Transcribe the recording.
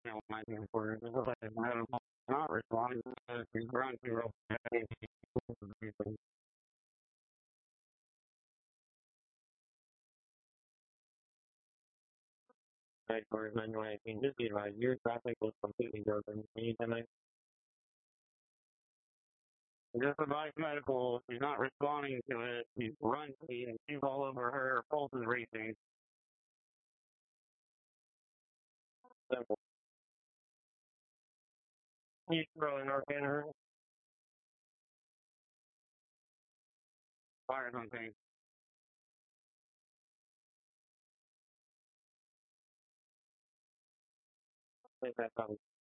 Mining for not responding to the ground zero. Right, for anyway, I mean, this is like your traffic was completely broken. Tonight. Just advice medical, she's not responding to it. She's running, she's all over her, pulse is racing. Simple. He's throwing Narcan her. Fire something. Take that